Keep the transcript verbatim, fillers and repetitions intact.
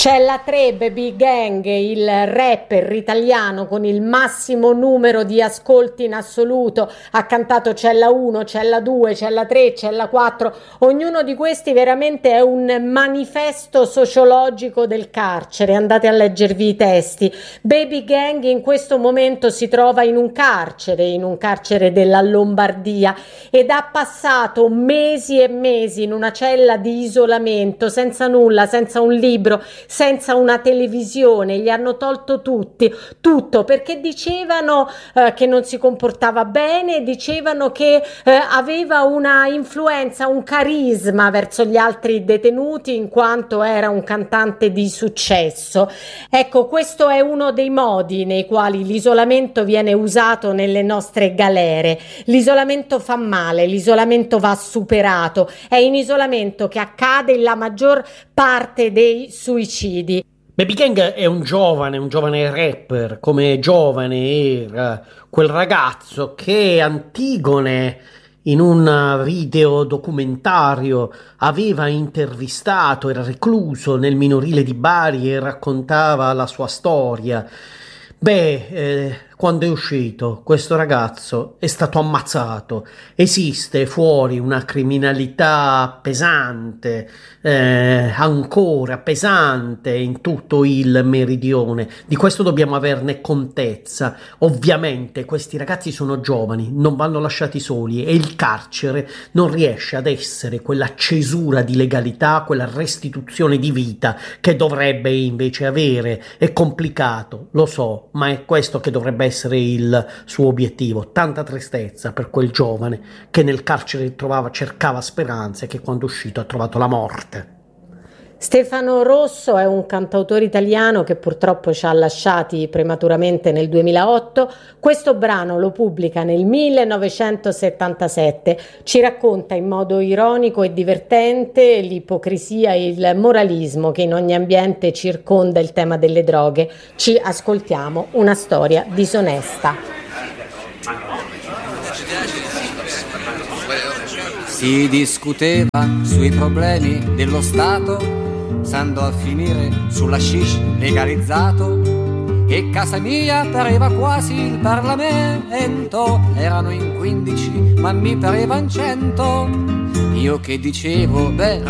C'è la tre, Baby Gang, il rapper italiano con il massimo numero di ascolti in assoluto, ha cantato C'è la uno, C'è la due, C'è la tre, C'è la quattro, ognuno di questi veramente è un manifesto sociologico del carcere, andate a leggervi i testi. Baby Gang in questo momento si trova in un carcere, in un carcere della Lombardia, ed ha passato mesi e mesi in una cella di isolamento, senza nulla, senza un libro, senza una televisione, gli hanno tolto tutti, tutto, perché dicevano eh, che non si comportava bene, dicevano che eh, aveva una influenza, un carisma verso gli altri detenuti in quanto era un cantante di successo. Ecco, questo è uno dei modi nei quali l'isolamento viene usato nelle nostre galere. L'isolamento fa male, l'isolamento va superato, è in isolamento che accade la maggior parte dei suicidi. Baby Gang è un giovane, un giovane rapper, come giovane era quel ragazzo che Antigone in un video documentario aveva intervistato, era recluso nel minorile di Bari e raccontava la sua storia. Beh, eh, quando è uscito, questo ragazzo è stato ammazzato. Esiste fuori una criminalità pesante, eh, ancora pesante in tutto il meridione. Di questo dobbiamo averne contezza. Ovviamente questi ragazzi sono giovani, non vanno lasciati soli e il carcere non riesce ad essere quella cesura di legalità, quella restituzione di vita che dovrebbe invece avere. È complicato, lo so, ma è questo che dovrebbe essere il suo obiettivo. Tanta tristezza per quel giovane che nel carcere trovava, cercava speranze, che quando è uscito ha trovato la morte. Stefano Rosso è un cantautore italiano che purtroppo ci ha lasciati prematuramente nel duemilaotto. Questo brano lo pubblica nel millenovecentosettantasette, ci racconta in modo ironico e divertente l'ipocrisia e il moralismo che in ogni ambiente circonda il tema delle droghe. Ci ascoltiamo una storia disonesta. Si discuteva sui problemi dello Stato, stando a finire sull'hashish legalizzato, e casa mia pareva quasi il Parlamento. Erano in quindici ma mi parevan cento. Io che dicevo, beh,